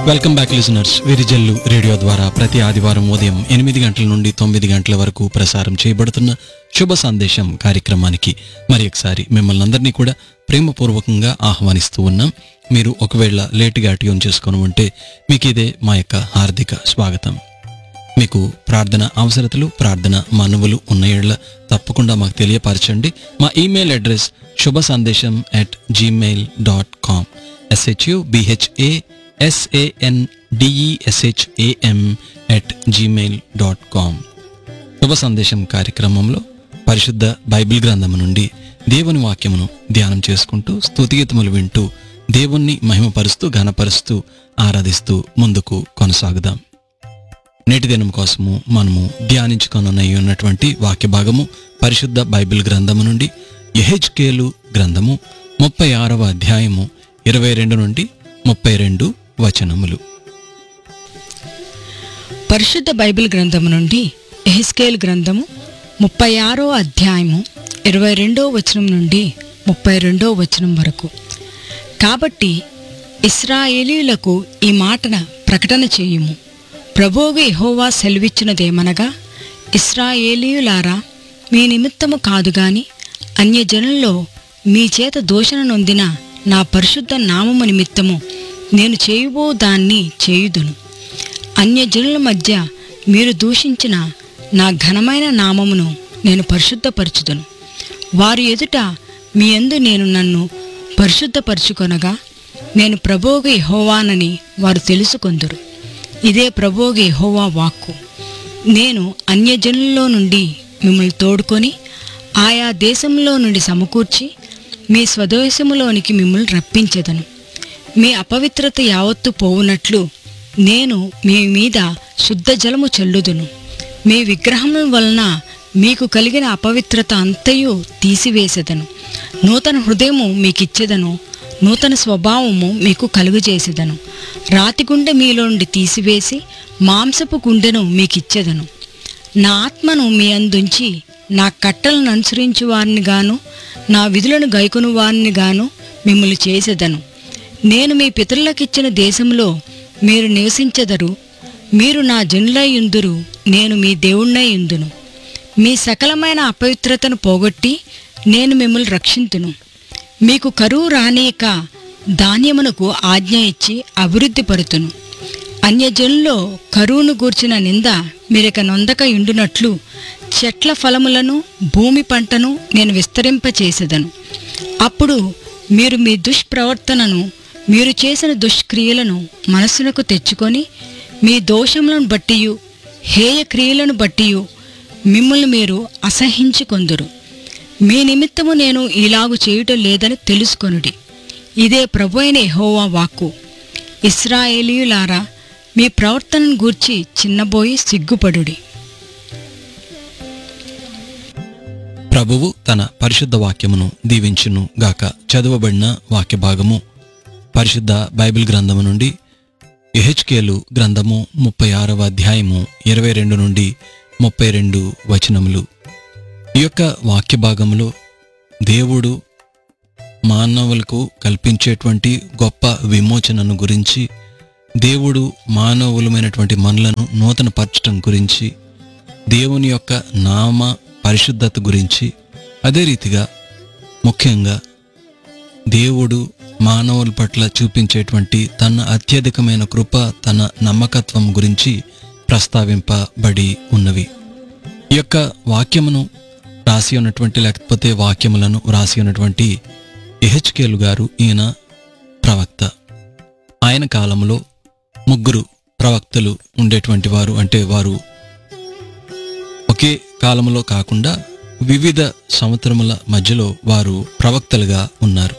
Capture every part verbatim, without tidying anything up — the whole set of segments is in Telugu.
Welcome back listeners. Virijallu radio ద్వారా ప్రతి ఆదివారం ఉదయం ఎనిమిది గంటల నుండి తొమ్మిది గంటల వరకు ప్రసారం చేయబడుతున్న శుభ సందేశం కార్యక్రమానికి మరి ఒకసారి మిమ్మల్ని అందరినీ కూడా ప్రేమపూర్వకంగా ఆహ్వానిస్తూ ఉన్నాం. మీరు ఒకవేళ లేటుగా ట్యూన్ చేసుకొని ఉంటే మీకు ఇదే మా యొక్క హార్దిక స్వాగతం. మీకు ప్రార్థన అవసరతలు, ప్రార్థన మనవులు ఉన్న యెడల తప్పకుండా మాకు తెలియపరచండి. మా ఈమెయిల్ అడ్రస్ శుభ సందేశం at Gmail dot com ఎస్హెచ్యుబిహెచ్ఏ ఎస్ఏఎన్డిఈఎస్హెచ్ఏఎం at Gmail dot com. శుభ సందేశం కార్యక్రమంలో పరిశుద్ధ బైబిల్ గ్రంథము నుండి దేవుని వాక్యమును ధ్యానం చేసుకుంటూ స్తుతిగీతములు వింటూ దేవుణ్ణి మహిమపరుస్తూ ఘనపరుస్తూ ఆరాధిస్తూ ముందుకు కొనసాగుదాం. నేటి దినం కోసము మనము ధ్యానించుకొనున్న ఉన్నటువంటి వాక్య భాగము పరిశుద్ధ బైబిల్ గ్రంథము నుండి యెహెజ్కేలు గ్రంథము ముప్పై ఆరవ అధ్యాయము ఇరవై రెండు నుండి ముప్పై రెండు వచనములు. పరిశుద్ధ బైబిల్ గ్రంథము నుండి యెహెజ్కేలు గ్రంథము ముప్పై ఆరో అధ్యాయము ఇరవై రెండో వచనం నుండి ముప్పై రెండో వచనం వరకు. కాబట్టి ఇశ్రాయేలీయులకు ఈ మాటన ప్రకటన చేయుము. ప్రభువు యెహోవా సెలవిచ్చినదేమనగా, ఇశ్రాయేలీయులారా, మీ నిమిత్తము కాదు గాని అన్యజనుల్లో మీ చేత దూషణ నొందిన నా పరిశుద్ధ నామము నిమిత్తము నేను చేయుబో దాన్ని చేయుదును. అన్యజనుల మధ్య మీరు దూషించిన నా ఘనమైన నామమును నేను పరిశుద్ధపరచుదును. వారి ఎదుట మీ యందు నేను నన్ను పరిశుద్ధపరచుకొనగా నేను ప్రభువు యెహోవానని వారు తెలుసుకొందురు. ఇదే ప్రభువు యెహోవా వాక్కు. నేను అన్యజనుల్లో నుండి మిమ్మల్ని తోడుకొని ఆయా దేశంలో నుండి సమకూర్చి మీ స్వదేశములోనికి మిమ్మల్ని రప్పించెదను. మీ అపవిత్రత యావత్తు పోవునట్లు నేను మీ మీద శుద్ధ జలము చల్లుదును. మీ విగ్రహముల వలన మీకు కలిగిన అపవిత్రత అంతయు తీసివేసెదను. నూతన హృదయము మీకిచ్చెదను, నూతన స్వభావము మీకు కలుగజేసెదను. రాతి గుండె మీలో నుండి తీసివేసి మాంసపు గుండెను మీకిచ్చెదను. నా ఆత్మను మీ అందుంచి నా కట్టలను అనుసరించు వారిని గాను నా విధులను గైకొను వారిని గాను మిమ్మల్ని చేసెదను. నేను మీ పితరులకిచ్చిన దేశంలో మీరు నివసించెదరు. మీరు నా జనులై యుందురు, నేను మీ దేవుణ్ణై యుందును. మీ సకలమైన అపవిత్రతను పోగొట్టి నేను మిమ్మల్ని రక్షింతును. మీకు కరువు రానీయక ధాన్యమునకు ఆజ్ఞ ఇచ్చి అభివృద్ధి పరుతును. అన్యజనుల్లో కరువును గూర్చిన నింద మీరిక నొందక యుండునట్లు చెట్ల ఫలములను భూమి పంటను నేను విస్తరింపచేసెదను. అప్పుడు మీరు మీ దుష్ప్రవర్తనను, మీరు చేసిన దుష్క్రియలను మనస్సునకు తెచ్చుకొని మీ దోషములను బట్టియు హేయ క్రియలను బట్టియు మిమ్మల్ని మీరు అసహించుకొందురు. మీ నిమిత్తము నేను ఇలాగు చేయుట లేదని తెలుసుకొనుడి. ఇదే ప్రభువైన యెహోవా వాక్కు. ఇశ్రాయేలీయులారా, మీ ప్రవర్తనను గూర్చి చిన్నబోయి సిగ్గుపడుడి. ప్రభువు తన పరిశుద్ధ వాక్యమును దీవించును గాక. చదువబడిన వాక్య భాగము పరిశుద్ధ బైబిల్ గ్రంథము నుండి యెహెజ్కేలు గ్రంథము ముప్పై ఆరవ అధ్యాయము ఇరవై రెండు నుండి ముప్పై రెండు వచనములు. ఈ యొక్క వాక్య భాగంలో దేవుడు మానవులకు కల్పించేటువంటి గొప్ప విమోచనను గురించి, దేవుడు మానవులమైనటువంటి మనలను నూతనపరచటం గురించి, దేవుని యొక్క నామ పరిశుద్ధత గురించి, అదే రీతిగా ముఖ్యంగా దేవుడు మానవుల పట్ల చూపించేటువంటి తన అత్యధికమైన కృప, తన నమ్మకత్వం గురించి ప్రస్తావింపబడి ఉన్నవి. ఈ యొక్క వాక్యమును రాసి ఉన్నటువంటి లేకపోతే వాక్యములను రాసి ఉన్నటువంటి యెహెజ్కేలు గారు, ఈయన ప్రవక్త. ఆయన కాలంలో ముగ్గురు ప్రవక్తలు ఉండేటువంటి వారు. అంటే వారు ఒకే కాలంలో కాకుండా వివిధ సంవత్సరముల మధ్యలో వారు ప్రవక్తలుగా ఉన్నారు.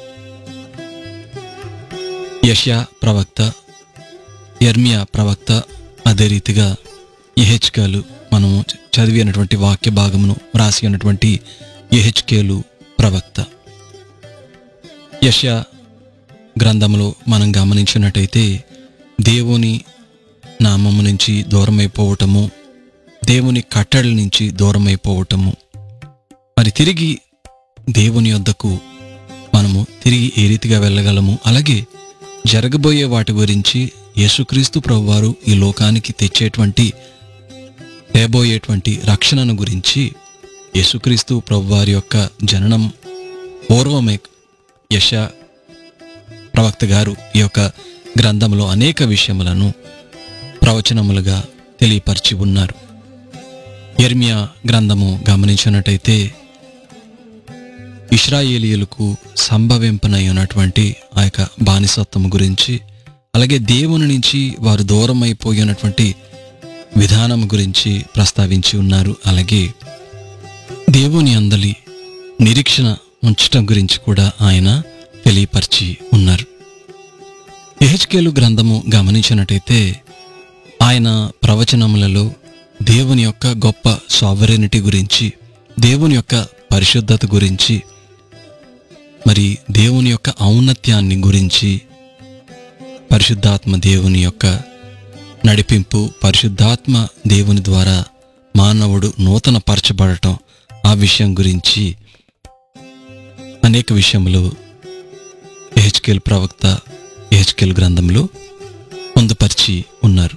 యెషయా ప్రవక్త, యెర్మియా ప్రవక్త, అదే రీతిగా యెహెజ్కేలు, మనము చదివినటువంటి వాక్య భాగమును రాసి ఉన్నటువంటి యెహెజ్కేలు ప్రవక్త. యెషయా గ్రంథంలో మనం గమనించినట్టయితే దేవుని నామము నుంచి దూరమైపోవటము, దేవుని కట్టడల నుంచి దూరమైపోవటము, మరి తిరిగి దేవుని యొద్దకు మనము తిరిగి ఏ రీతిగా వెళ్ళగలము, అలాగే జరగబోయే వాటి గురించి యేసుక్రీస్తు ప్రభువారు ఈ లోకానికి తెచ్చేటువంటి తేబోయేటువంటి రక్షణను గురించి, యేసుక్రీస్తు ప్రభువారి యొక్క జననం పూర్వమే యెషయా ప్రవక్త గారు ఈ యొక్క గ్రంథంలో అనేక విషయములను ప్రవచనములుగా తెలియపరిచి ఉన్నారు. యెర్మియా గ్రంథము గమనించినట్టయితే ఇశ్రాయేలీయులకు సంభవింపనై ఉన్నటువంటి ఆ యొక్క బానిసత్వం గురించి, అలాగే దేవుని నుంచి వారు దూరం అయిపోయినటువంటి విధానం గురించి ప్రస్తావించి ఉన్నారు. అలాగే దేవుని అందలి నిరీక్షణ ఉంచటం గురించి కూడా ఆయన తెలియపరిచి ఉన్నారు. యెహెజ్కేలు గ్రంథము గమనించినట్టయితే ఆయన ప్రవచనములలో దేవుని యొక్క గొప్ప సావరెనిటీ గురించి, దేవుని యొక్క పరిశుద్ధత గురించి, మరి దేవుని యొక్క ఔన్నత్యాన్ని గురించి, పరిశుద్ధాత్మ దేవుని యొక్క నడిపింపు, పరిశుద్ధాత్మ దేవుని ద్వారా మానవుడు నూతన పరచబడటం, ఆ విషయం గురించి అనేక విషయములు యెహెజ్కేలు ప్రవక్త యెహెజ్కేలు గ్రంథంలో పొందుపరిచి ఉన్నారు.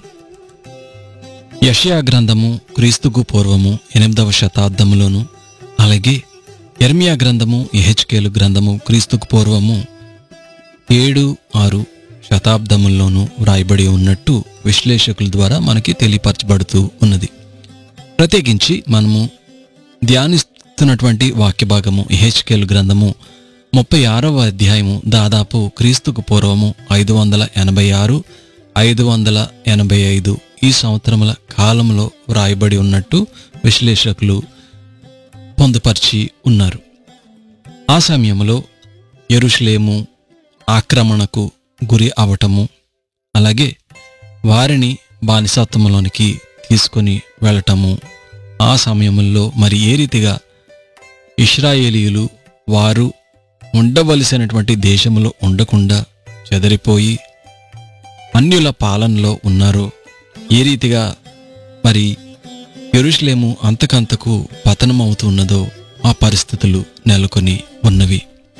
యెషయా గ్రంథము క్రీస్తుకు పూర్వము ఎనిమిదవ శతాబ్దములోను, అలాగే యెర్మియా గ్రంథము యెహెజ్కేలు గ్రంథము క్రీస్తుకు పూర్వము ఏడు ఆరు శతాబ్దముల్లోనూ వ్రాయబడి ఉన్నట్టు విశ్లేషకుల ద్వారా మనకి తెలియపరచబడుతూ ఉన్నది. ప్రత్యేకించి మనము ధ్యానిస్తున్నటువంటి వాక్య భాగము యెహెజ్కేలు గ్రంథము ముప్పై ఆరవ అధ్యాయము దాదాపు క్రీస్తుకు పూర్వము ఐదు వందల ఎనభై ఆరు ఐదు వందల ఎనభై ఐదు ఈ సంవత్సరముల కాలంలో వ్రాయబడి ఉన్నట్టు విశ్లేషకులు పొందుపరిచి ఉన్నారు. ఆ సమయంలో యెరూషలేము ఆక్రమణకు గురి అవటము, అలాగే వారిని బానిసత్వంలోనికి తీసుకొని వెళ్ళటము, ఆ సమయంలో మరి ఏ రీతిగా ఇశ్రాయేలీయులు వారు ఉండవలసినటువంటి దేశంలో ఉండకుండా చెదరిపోయి అన్యుల పాలనలో ఉన్నారో, ఏ రీతిగా మరి యెరూషలేము అంతకంతకు పతనమవుతున్నదో ఆ పరిస్థితులు నెలకొని ఉన్నవి.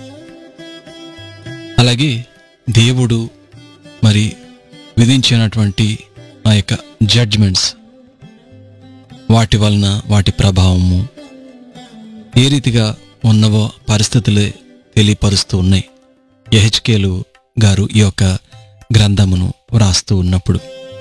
అలాగే దేవుడు మరి విధించినటువంటి ఆ యొక్క జడ్జ్మెంట్స్, వాటి వలన వాటి ప్రభావము ఏ రీతిగా ఉన్నవో పరిస్థితులే తెలియపరుస్తూ ఉన్నాయి. యెహెజ్కేలు గారు ఈ యొక్క గ్రంథమును వ్రాస్తూ ఉన్నప్పుడు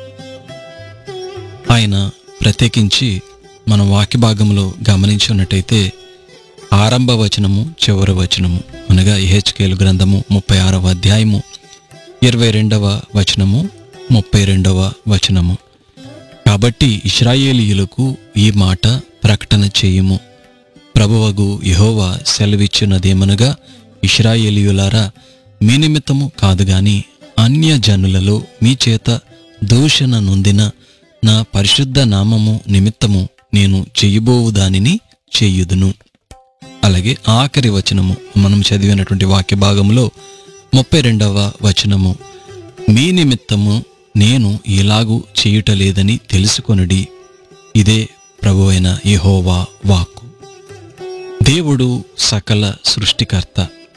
ఆయన ప్రత్యేకించి మన వాక్య భాగంలో గమనించున్నట్టయితే ఆరంభ వచనము చివరి వచనము అనగా యెహెజ్కేలు గ్రంథము ముప్పై ఆరవ అధ్యాయము ఇరవై రెండవ వచనము ముప్పై రెండవ వచనము. కాబట్టి ఇశ్రాయేలీయులకు ఈ మాట ప్రకటన చేయుము, ప్రభువగు యెహోవా సెలవిచ్చినదేమనగా, ఇశ్రాయేలీయులారా, మీ నిమిత్తము కాదు గాని అన్యజనులలో మీ చేత దూషణ నొందిన నా పరిశుద్ధ నామము నిమిత్తము నేను చెయ్యబోవు దానిని చెయ్యుదును. అలాగే ఆఖరి వచనము మనం చదివినటువంటి వాక్య భాగంలో ముప్పై రెండవ వచనము, మీ నిమిత్తము నేను ఇలాగు చేయుటలేదని తెలుసుకొనుడి, ఇదే ప్రభువైన యెహోవా వాక్కు. దేవుడు సకల సృష్టికర్త.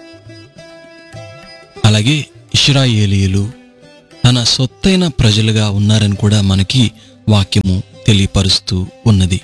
అలాగే ఇశ్రాయేలీయులు తన సొత్తైన ప్రజలుగా ఉన్నారని కూడా మనకి వాక్యము తెలియపరుస్తూ ఉన్నది.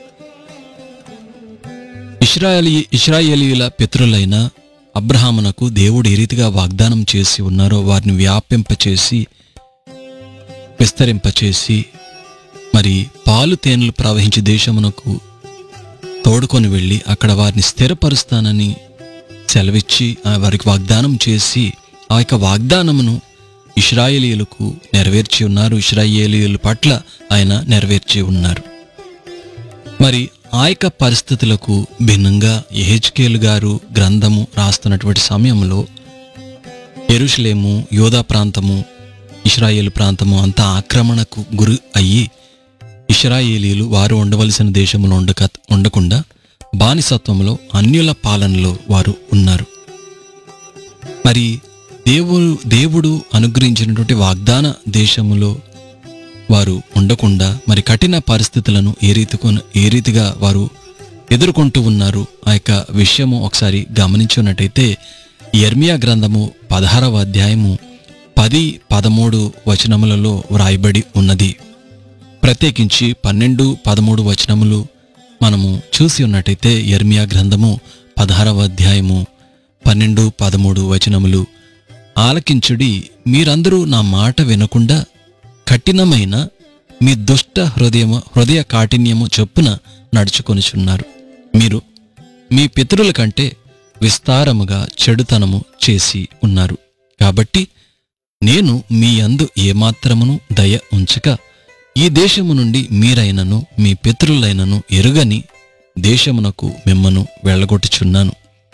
ఇశ్రాయేలీ ఇశ్రాయేలీయుల పితరులైన అబ్రహామునకు దేవుడు ఏ రీతిగా వాగ్దానం చేసి ఉన్నారో వారిని వ్యాపింపచేసి విస్తరింపచేసి మరి పాలు తేనెలు ప్రవహించి దేశమునకు తోడుకొని వెళ్ళి అక్కడ వారిని స్థిరపరుస్తానని సెలవిచ్చి వారికి వాగ్దానం చేసి ఆ యొక్క వాగ్దానమును ఇశ్రాయేలీయులకు నెరవేర్చి ఉన్నారు. ఇశ్రాయేలీయుల పట్ల ఆయన నెరవేర్చి ఉన్నారు. మరి ఆ యొక్క పరిస్థితులకు భిన్నంగా యెహెజ్కేలు గారు గ్రంథము రాస్తున్నటువంటి సమయంలో యెరూషలేము, యోధా ప్రాంతము, ఇశ్రాయేలు ప్రాంతము అంతా ఆక్రమణకు గురి అయ్యి ఇశ్రాయేలీయులు వారు ఉండవలసిన దేశంలో ఉండక ఉండకుండా బానిసత్వంలో అన్యుల పాలనలో వారు ఉన్నారు. మరి దేవుడు దేవుడు అనుగ్రహించినటువంటి వాగ్దాన దేశములో వారు ఉండకుండా మరి కఠిన పరిస్థితులను ఏ రీతికు ఏ రీతిగా వారు ఎదుర్కొంటూ ఉన్నారు ఆ యొక్క విషయము ఒకసారి గమనించున్నట్టయితే యెర్మియా గ్రంథము పదహారవ అధ్యాయము పది పదమూడు వచనములలో వ్రాయబడి ఉన్నది. ప్రత్యేకించి పన్నెండు పదమూడు వచనములు మనము చూసి ఉన్నట్టయితే యెర్మీయా గ్రంథము పదహారవ అధ్యాయము పన్నెండు పదమూడు వచనములు, ఆలకించుడి, మీరందరూ నా మాట వినకుండా కఠినమైన మీ దుష్ట హృదయము హృదయ కాఠిన్యము చొప్పున నడుచుకొనుచున్నారు. మీరు మీ పితరుల కంటే విస్తారముగా చెడుతనము చేసి ఉన్నారు. కాబట్టి నేను మీ యందు ఏమాత్రమును దయ ఉంచక ఈ దేశము నుండి మీరైనను మీ పితరులైనను ఎరుగని దేశమునకు మిమ్మను వెళ్ళగొట్టుచున్నాను.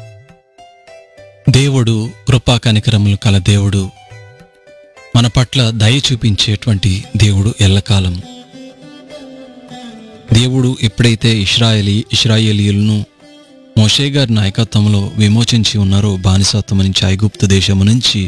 దేవుడు కృపా కనికరములు కల దేవుడు, మన పట్ల దయ చూపించేటువంటి దేవుడు ఎల్లకాలం. దేవుడు ఎప్పుడైతే ఇశ్రాయేలీ ఇశ్రాయేలీయులను మోషే గారి నాయకత్వంలో విమోచించి ఉన్నారో బానిసత్వం నుంచి, ఐగుప్తు దేశము నుంచి,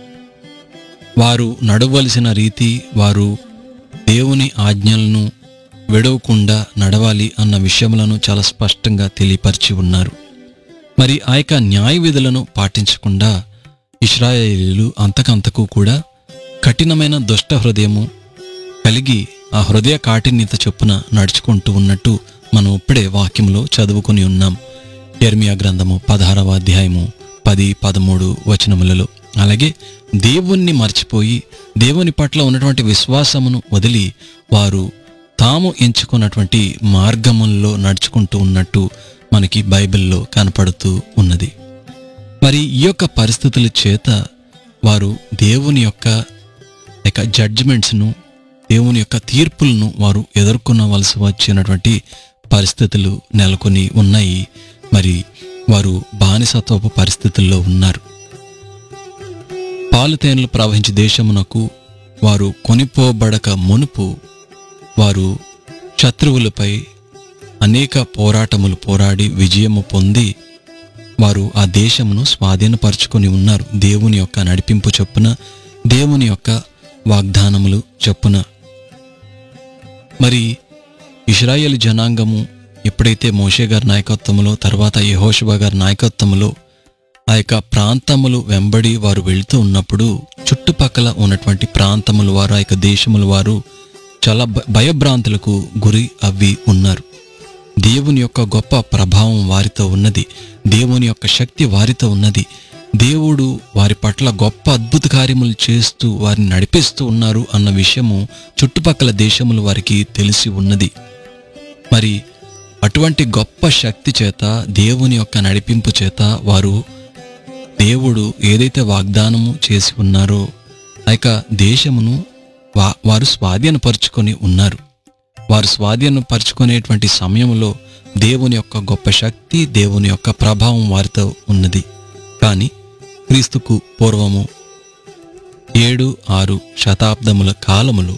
వారు నడవలసిన రీతి, వారు దేవుని ఆజ్ఞలను విడవకుండా నడవాలి అన్న విషయములను చాలా స్పష్టంగా తెలియపరిచి ఉన్నారు. మరి ఆ యొక్క న్యాయ విధులను పాటించకుండా ఇశ్రాయేలీయులు అంతకంతకు కూడా కఠినమైన దుష్ట హృదయము కలిగి ఆ హృదయ కాఠిన్యత చొప్పున నడుచుకుంటూ ఉన్నట్టు మనం ఇప్పుడే వాక్యంలో చదువుకుని ఉన్నాం. యెర్మీయా గ్రంథము పదహారవ అధ్యాయము పది పదమూడు వచనములలో. అలాగే దేవుణ్ణి మర్చిపోయి దేవుని పట్ల ఉన్నటువంటి విశ్వాసమును వదిలి వారు తాము ఎంచుకున్నటువంటి మార్గముల్లో నడుచుకుంటూ ఉన్నట్టు మనకి బైబిల్లో కనపడుతూ ఉన్నది. మరి ఈ యొక్క పరిస్థితుల చేత వారు దేవుని యొక్క యొక్క జడ్జిమెంట్స్ను, దేవుని యొక్క తీర్పులను వారు ఎదుర్కొనవలసి వచ్చినటువంటి పరిస్థితులు నెలకొని ఉన్నాయి. మరి వారు బానిసత్వపు పరిస్థితుల్లో ఉన్నారు. పాలుతేనెలు ప్రవహించి దేశమునకు వారు కొనిపోబడక మునుపు వారు శత్రువులపై అనేక పోరాటములు పోరాడి విజయము పొంది వారు ఆ దేశమును స్వాధీనపరుచుకొని ఉన్నారు. దేవుని యొక్క నడిపింపు చొప్పున, దేవుని యొక్క వాగ్దానములు చొప్పున. మరి ఇశ్రాయేలు జనాంగము ఎప్పుడైతే మోషే గారి నాయకత్వంలో, తర్వాత యెహోషువ గారి నాయకత్వంలో ఆ యొక్క ప్రాంతములు వెంబడి వారు వెళుతూ ఉన్నప్పుడు చుట్టుపక్కల ఉన్నటువంటి ప్రాంతముల వారు, ఆ యొక్క దేశముల వారు చాలా భయభ్రాంతులకు గురి అవి ఉన్నారు. దేవుని యొక్క గొప్ప ప్రభావం వారితో ఉన్నది, దేవుని యొక్క శక్తి వారితో ఉన్నది. దేవుడు వారి పట్ల గొప్ప అద్భుత కార్యములు చేస్తూ వారిని నడిపిస్తూ ఉన్నారు అన్న విషయము చుట్టుపక్కల దేశములు వారికి తెలిసి ఉన్నది. మరి అటువంటి గొప్ప శక్తి చేత, దేవుని యొక్క నడిపింపు చేత వారు దేవుడు ఏదైతే వాగ్దానము చేసి ఉన్నారో ఆ యొక్క దేశమును వా వారు స్వాధీనపరుచుకొని ఉన్నారు. వారు స్వాధీనపరుచుకునేటువంటి సమయంలో దేవుని యొక్క గొప్ప శక్తి, దేవుని యొక్క ప్రభావం వారితో ఉన్నది. కానీ క్రీస్తుకు పూర్వము ఏడు ఆరు శతాబ్దముల కాలములు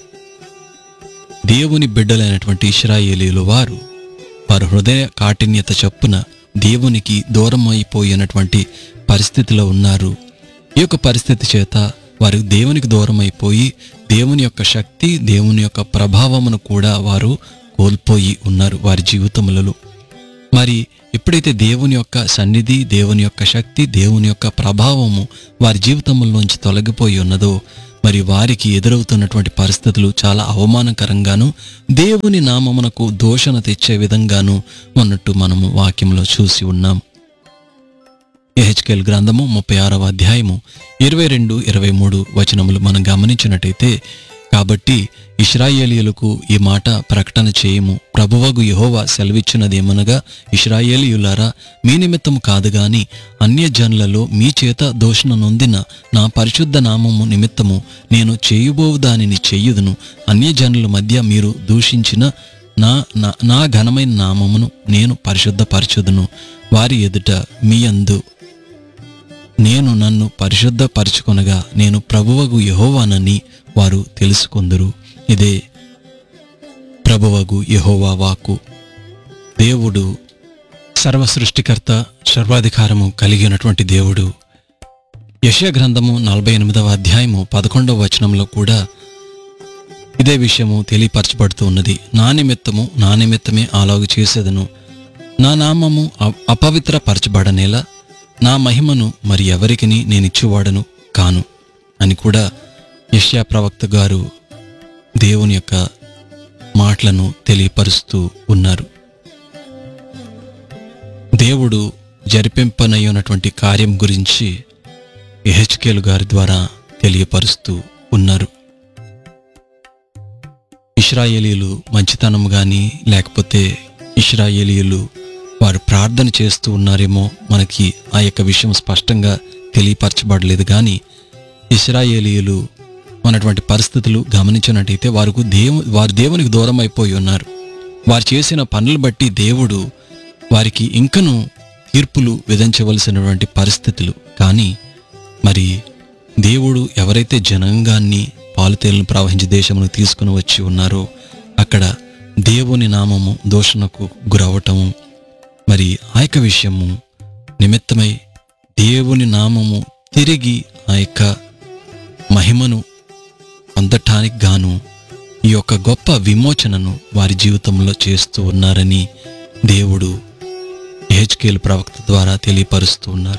దేవుని బిడ్డలైనటువంటి ఇశ్రాయేలీయులు వారు వారి హృదయ కాఠిన్యత చొప్పున దేవునికి దూరం అయిపోయినటువంటి పరిస్థితిలో ఉన్నారు. ఈ యొక్క పరిస్థితి చేత వారు దేవునికి దూరం అయిపోయి దేవుని యొక్క శక్తి, దేవుని యొక్క ప్రభావమును కూడా వారు కోల్పోయి ఉన్నారు వారి జీవితములలో. మరి ఎప్పుడైతే దేవుని యొక్క సన్నిధి, దేవుని యొక్క శక్తి, దేవుని యొక్క ప్రభావము వారి జీవితంలోంచి తొలగిపోయి ఉన్నదో మరి వారికి ఎదురవుతున్నటువంటి పరిస్థితులు చాలా అవమానకరంగాను, దేవుని నామమునకు దూషణ తెచ్చే విధంగాను ఉన్నట్టు మనము వాక్యంలో చూసి ఉన్నాం. యెహెజ్కేలు గ్రంథము ముప్పై ఆరవ అధ్యాయము ఇరవై రెండు ఇరవై మూడు వచనములు మనం గమనించినట్టయితే, కాబట్టి ఇశ్రాయేలీయులకు ఈ మాట ప్రకటన చేయము, ప్రభువగు యెహోవా సెలవిచ్చినదేమనగా, ఇశ్రాయేలీయులారా, మీ నిమిత్తము కాదు గాని అన్యజనులలో మీ చేత దూషణ నొందిన నా పరిశుద్ధ నామము నిమిత్తము నేను చేయబోవు దానిని చెయ్యుదును. అన్యజనుల మధ్య మీరు దూషించిన నా నా ఘనమైన నామమును నేను పరిశుద్ధపరచుదును. వారి ఎదుట మీ యందు నేను నన్ను పరిశుద్ధపరచుకొనగా నేను ప్రభువగు యెహోవానని వారు తెలుసుకొందురు. ఇదే ప్రభువగు యెహోవా వాక్కు. దేవుడు సర్వసృష్టికర్త, సర్వాధికారము కలిగి ఉన్నటువంటి దేవుడు. యెషయా గ్రంథము నలభై ఎనిమిదవ అధ్యాయము పదకొండవ వచనంలో కూడా ఇదే విషయము తెలియపరచబడుతూ ఉన్నది. నా నిమిత్తము నా నిమిత్తమే అలాగు చేసేదను, నా నామము అపవిత్రపరచబడనేలా నా మహిమను మరి ఎవరికిని నేనిచ్చువాడను కాను అని కూడా యెషయా ప్రవక్త గారు దేవుని యొక్క మాటలను తెలియపరుస్తూ ఉన్నారు. దేవుడు జరిపింపనయ్యున్నటువంటి కార్యం గురించి యెహెజ్కేలు గారి ద్వారా తెలియపరుస్తూ ఉన్నారు. ఇశ్రాయేలీయులు మంచితనం కానీ, లేకపోతే ఇశ్రాయేలీయులు వారు ప్రార్థన చేస్తూ ఉన్నారేమో, మనకి ఆ యొక్క విషయం స్పష్టంగా తెలియపరచబడలేదు. కానీ ఇశ్రాయేలీయులు ఉన్నటువంటి పరిస్థితులు గమనించినట్టయితే వారికి దేవు వారు దేవునికి దూరం అయిపోయి ఉన్నారు. వారు చేసిన పనులు బట్టి దేవుడు వారికి ఇంకనూ తీర్పులు విధించవలసినటువంటి పరిస్థితులు. కానీ మరి దేవుడు ఎవరైతే జనాంగాన్ని పాలుతేలను ప్రవహించే దేశమును తీసుకుని వచ్చి ఉన్నారో, అక్కడ దేవుని నామము దూషణకు గురవటము, మరి ఆ యొక్క విషయము నిమిత్తమై దేవుని నామము తిరిగి ఆ యొక్క మహిమను పొందటానికి గాను ఈ యొక్క గొప్ప విమోచనను వారి జీవితంలో చేస్తూ ఉన్నారని దేవుడు యెహెజ్కేలు ప్రవక్త ద్వారా తెలియపరుస్తూ ఉన్నారు.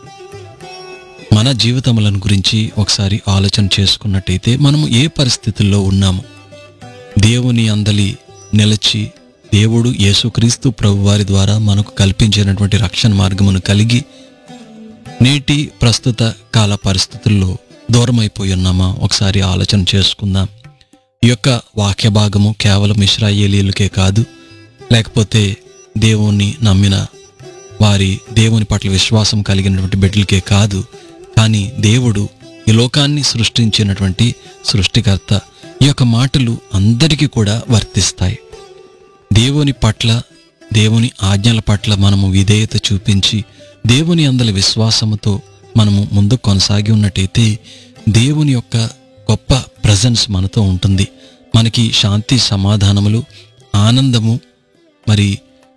మన జీవితములను గురించి ఒకసారి ఆలోచన చేసుకున్నట్టయితే మనము ఏ పరిస్థితుల్లో ఉన్నాము? దేవుని అందలి నిలిచి దేవుడు యేసుక్రీస్తు ప్రభువారి ద్వారా మనకు కల్పించినటువంటి రక్షణ మార్గమును కలిగి నేటి ప్రస్తుత కాల పరిస్థితుల్లో దూరమైపోయి ఉన్నామా? ఒకసారి ఆలోచన చేసుకుందాం. ఈ యొక్క వాక్య భాగము కేవలం ఇశ్రాయేలీయులకే కాదు, లేకపోతే దేవుణ్ణి నమ్మిన వారి దేవుని పట్ల విశ్వాసం కలిగినటువంటి బిడ్డలకే కాదు, కానీ దేవుడు ఈ లోకాన్ని సృష్టించినటువంటి సృష్టికర్త. ఈ యొక్క మాటలు అందరికీ కూడా వర్తిస్తాయి. దేవుని పట్ల, దేవుని ఆజ్ఞల పట్ల మనము విధేయత చూపించి దేవుని అందలి విశ్వాసముతో మనము ముందుకు కొనసాగి ఉన్నట్టయితే దేవుని యొక్క గొప్ప ప్రజెన్స్ మనతో ఉంటుంది. మనకి శాంతి, సమాధానములు, ఆనందము, మరి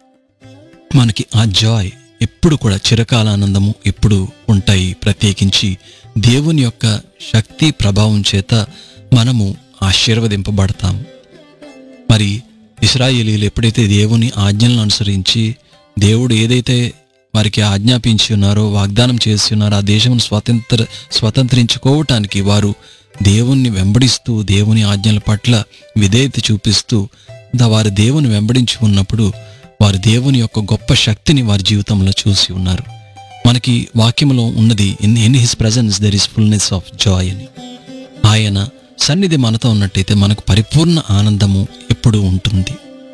మనకి ఆ జాయ్ ఎప్పుడు కూడా చిరకాల ఆనందము ఎప్పుడు ఉంటాయి. ప్రత్యేకించి దేవుని యొక్క శక్తి ప్రభావం చేత మనము ఆశీర్వదింపబడతాం. మరి ఇశ్రాయేలీయులు ఎప్పుడైతే దేవుని ఆజ్ఞలను అనుసరించి దేవుడు ఏదైతే వారికి ఆజ్ఞాపించి ఉన్నారో, వాగ్దానం చేసి ఉన్నారో, ఆ దేశమును స్వతంత్ర స్వతంత్రించుకోవటానికి వారు దేవుణ్ణి వెంబడిస్తూ దేవుని ఆజ్ఞల పట్ల విధేయత చూపిస్తూ వారు దేవుని వెంబడించి ఉన్నప్పుడు వారు దేవుని యొక్క గొప్ప శక్తిని వారి జీవితంలో చూసి ఉన్నారు. మనకి వాక్యంలో ఉన్నది in in his presence there is fullness of Joy అని. ఆయన సన్నిధి మనతో ఉన్నట్టయితే మనకు పరిపూర్ణ ఆనందము ఎప్పుడూ ఉంటుంది.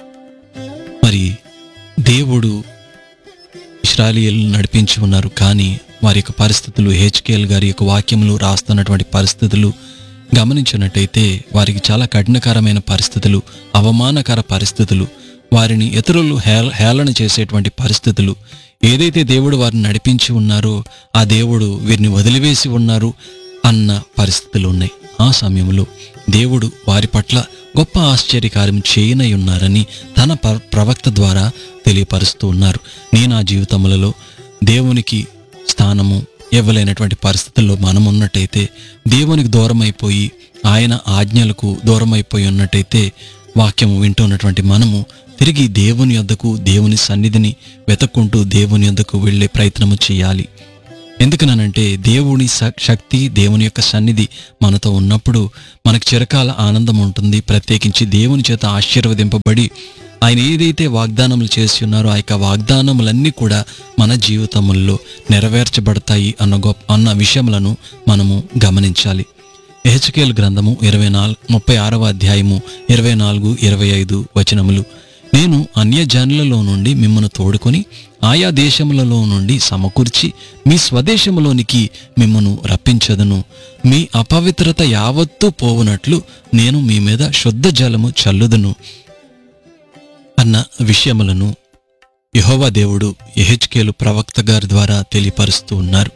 మరి దేవుడు ఇశ్రాయేలీయులను నడిపించి ఉన్నారు, కానీ వారి యొక్క పరిస్థితులు, యెహెజ్కేలు గారి యొక్క వాక్యములు రాస్తున్నటువంటి పరిస్థితులు గమనించినట్టయితే వారికి చాలా కఠినకరమైన పరిస్థితులు, అవమానకర పరిస్థితులు, వారిని ఇతరులు హేళ హేళన చేసేటువంటి పరిస్థితులు. ఏదైతే దేవుడు వారిని నడిపించి ఉన్నారో ఆ దేవుడు వీరిని వదిలివేసి ఉన్నారు అన్న పరిస్థితులు ఉన్నాయి. ఆ సమయంలో దేవుడు వారి పట్ల గొప్ప ఆశ్చర్యకార్యం చేయనై ఉన్నారని తన ప్రవక్త ద్వారా తెలియపరుస్తూ ఉన్నారు. నేను ఆ జీవితములలో దేవునికి స్థానము ఇవ్వలేనటువంటి పరిస్థితుల్లో మనం ఉన్నట్టయితే, దేవునికి దూరం అయిపోయి ఆయన ఆజ్ఞలకు దూరం అయిపోయి ఉన్నట్టయితే, వాక్యము వింటున్నటువంటి మనము తిరిగి దేవుని యొద్దకు, దేవుని సన్నిధిని వెతుక్కుంటూ దేవుని యొద్దకు వెళ్ళే ప్రయత్నము చేయాలి. ఎందుకనంటే దేవుని శక్తి, దేవుని యొక్క సన్నిధి మనతో ఉన్నప్పుడు మనకు చిరకాల ఆనందం ఉంటుంది. ప్రత్యేకించి దేవుని చేత ఆశీర్వదింపబడి ఆయన ఏదైతే వాగ్దానములు చేసి ఉన్నారో ఆ యొక్క వాగ్దానములన్నీ కూడా మన జీవితముల్లో నెరవేర్చబడతాయి అన్న గొప్ప అన్న విషయములను మనము గమనించాలి. యెహెజ్కేలు గ్రంథము ఇరవై నాలుగు ముప్పై ఆరవ అధ్యాయము ఇరవై నాలుగు ఇరవై ఐదు వచనములు. నేను అన్యజనులలో నుండి మిమ్మను తోడుకొని ఆయా దేశములలో నుండి సమకూర్చి మీ స్వదేశములోనికి మిమ్మను రప్పించదును. మీ అపవిత్రత యావత్తూ పోవునట్లు నేను మీ మీద శుద్ధ జలము చల్లుదును అన్న విషయములను యెహోవా దేవుడు యెహెజ్కేలు ప్రవక్త గారి ద్వారా తెలియపరుస్తూ ఉన్నారు.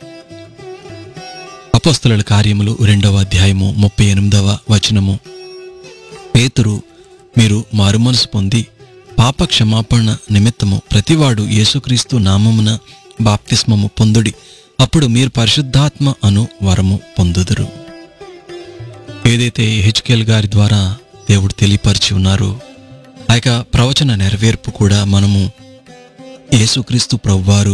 అపోస్తలుల కార్యములు రెండవ అధ్యాయము ముప్పై ఎనిమిదవ వచనము. పేతురు, మీరు మారుమనసు పొంది పాప క్షమాపణ నిమిత్తము ప్రతివాడు యేసుక్రీస్తు నామమున బాప్తిస్మము పొందుడి, అప్పుడు మీరు పరిశుద్ధాత్మ అను వరము పొందుదురు. ఏదైతే యెహెజ్కేలు గారి ద్వారా దేవుడు తెలియపరిచి ఉన్నారో ఆ యొక్క ప్రవచన నెరవేర్పు కూడా మనము యేసుక్రీస్తు ప్రభువారు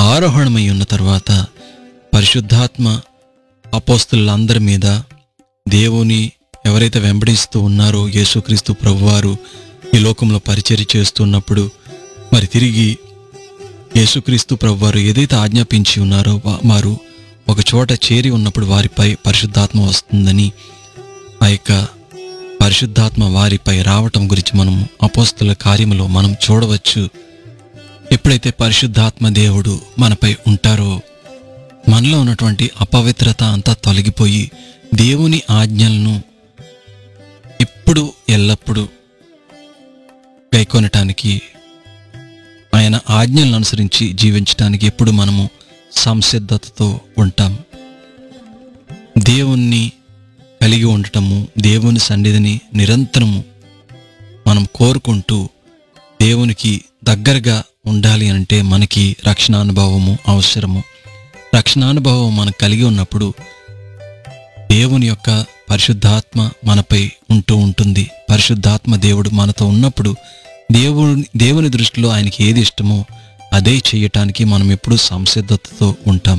ఆరోహణమై ఉన్న తర్వాత పరిశుద్ధాత్మ అపోస్తలులందరి మీద దేవుని ఎవరైతే వెంబడిస్తూ ఉన్నారో యేసుక్రీస్తు ప్రభువారు ఈ లోకంలో పరిచర్య చేస్తున్నప్పుడు మరి తిరిగి యేసుక్రీస్తు ప్రభువారు ఏదైతే ఆజ్ఞాపించి ఉన్నారో వా- వారు ఒక చోట చేరి ఉన్నప్పుడు వారిపై పరిశుద్ధాత్మ వస్తుందని, ఆ యొక్క పరిశుద్ధాత్మ వారిపై రావటం గురించి మనం అపోస్తల కార్యములో మనం చూడవచ్చు. ఎప్పుడైతే పరిశుద్ధాత్మ దేవుడు మనపై ఉంటారో మనలో ఉన్నటువంటి అపవిత్రత అంతా తొలగిపోయి దేవుని ఆజ్ఞలను ఇప్పుడు ఎల్లప్పుడూ గైకొనటానికి, ఆయన ఆజ్ఞలను అనుసరించి జీవించటానికి ఎప్పుడు మనము సంసిద్ధతతో ఉంటాం. దేవుణ్ణి కలిగి ఉండటము, దేవుని సన్నిధిని నిరంతరము మనం కోరుకుంటూ దేవునికి దగ్గరగా ఉండాలి అంటే మనకి రక్షణానుభవము అవసరము. రక్షణానుభవం మనం కలిగి ఉన్నప్పుడు దేవుని యొక్క పరిశుద్ధాత్మ మనపై ఉంటూ ఉంటుంది. పరిశుద్ధాత్మ దేవుడు మనతో ఉన్నప్పుడు దేవుని దేవుని దృష్టిలో ఆయనకి ఏది ఇష్టమో అదే చేయటానికి మనం ఎప్పుడూ సంసిద్ధతతో ఉంటాం.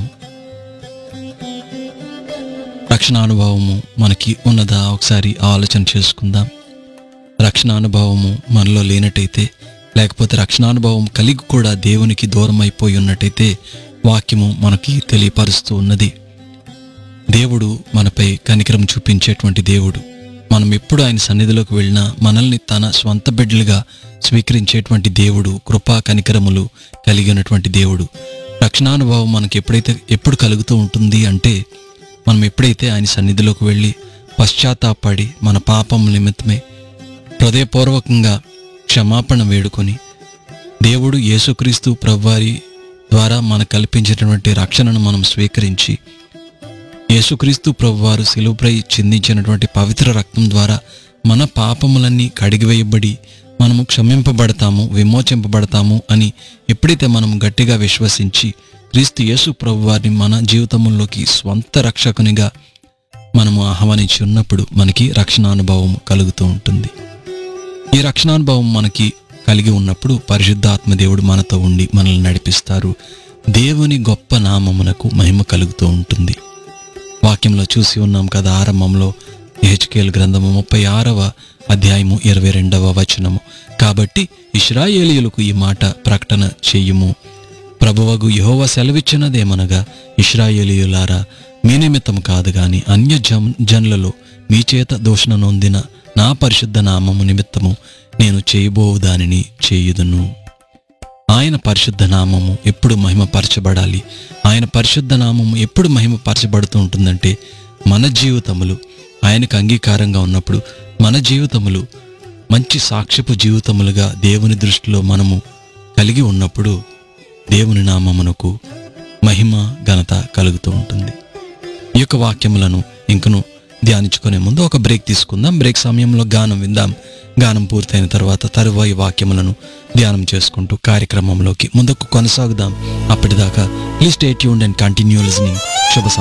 రక్షణానుభవము మనకి ఉన్నదా ఒకసారి ఆలోచన చేసుకుందాం. రక్షణానుభవము మనలో లేనట్టయితే, లేకపోతే రక్షణానుభవం కలిగి కూడా దేవునికి దూరం అయిపోయి ఉన్నట్టయితే వాక్యము మనకి తెలియపరుస్తూ ఉన్నది. దేవుడు మనపై కనికరం చూపించేటువంటి దేవుడు. మనం ఎప్పుడు ఆయన సన్నిధిలోకి వెళ్ళినా మనల్ని తన స్వంత బిడ్డలుగా స్వీకరించేటువంటి దేవుడు, కృపా కనికరములు కలిగినటువంటి దేవుడు. రక్షణానుభవం మనకి ఎప్పుడైతే ఎప్పుడు కలుగుతూ ఉంటుంది అంటే మనం ఎప్పుడైతే ఆయన సన్నిధిలోకి వెళ్ళి పశ్చాత్తాపడి మన పాపం నిమిత్తమే హృదయపూర్వకంగా క్షమాపణ వేడుకొని దేవుడు యేసుక్రీస్తు ప్రభువారి ద్వారా మనకు కల్పించినటువంటి రక్షణను మనం స్వీకరించి యేసుక్రీస్తు ప్రభువారు శిలువపై చిందించినటువంటి పవిత్ర రక్తం ద్వారా మన పాపములన్నీ కడిగివేయబడి మనము క్షమింపబడతాము, విమోచింపబడతాము అని ఎప్పుడైతే మనం గట్టిగా విశ్వసించి క్రీస్తు యేసు ప్రభువారిని మన జీవితంలోకి స్వంత రక్షకునిగా మనము ఆహ్వానించి ఉన్నప్పుడు మనకి రక్షణానుభవం కలుగుతూ ఉంటుంది. ఈ రక్షణానుభవం మనకి కలిగి ఉన్నప్పుడు పరిశుద్ధాత్మ దేవుడు మనతో ఉండి మనల్ని నడిపిస్తారు. దేవుని గొప్ప నామమునకు మహిమ కలుగుతూ ఉంటుంది. వాక్యంలో చూసి ఉన్నాం కదా, ఆరంభంలో యెహెజ్కేలు గ్రంథము ముప్పై ఆరవ అధ్యాయము ఇరవై రెండవ వచనము. కాబట్టి ఇశ్రాయేలీయులకు ఈ మాట ప్రకటన చెయ్యుము. ప్రభువగు యెహోవా సెలవిచ్చినదేమనగా, ఇశ్రాయేలీయులారా, మీ నిమిత్తం కాదు గాని అన్య జన్ జనులలో మీ చేత దూషణ నొందిన నా పరిశుద్ధ నామము నిమిత్తము నేను చేయబోవు దానిని చేయుదును. ఆయన పరిశుద్ధ నామము ఎప్పుడు మహిమపరచబడాలి. ఆయన పరిశుద్ధ నామము ఎప్పుడు మహిమపరచబడుతూ ఉంటుందంటే మన జీవితములు ఆయనకు అంగీకారంగా ఉన్నప్పుడు, మన జీవితములు మంచి సాక్ష్యపు జీవితములుగా దేవుని దృష్టిలో మనము కలిగి ఉన్నప్పుడు దేవుని నామమునకు మహిమ ఘనత కలుగుతూ ఉంటుంది. ఈ యొక్క వాక్యములను ఇంకను ధ్యానించుకునే ముందు ఒక బ్రేక్ తీసుకుందాం. బ్రేక్ సమయంలో గానం విందాం. గానం పూర్తయిన తర్వాత తరువాయి వాక్యములను ధ్యానం చేసుకుంటూ కార్యక్రమంలోకి ముందుకు కొనసాగుదాం. అప్పటిదాకా please stay tuned and continue listening. శుభ